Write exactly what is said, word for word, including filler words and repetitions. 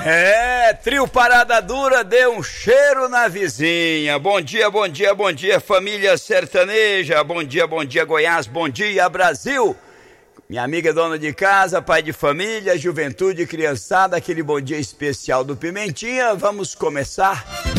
É, trio Parada Dura deu um cheiro na vizinha. Bom dia, bom dia, bom dia, família sertaneja. Bom dia, bom dia, Goiás. Bom dia, Brasil. Minha amiga dona de casa, pai de família, juventude, criançada, aquele bom dia especial do Pimentinha. Vamos começar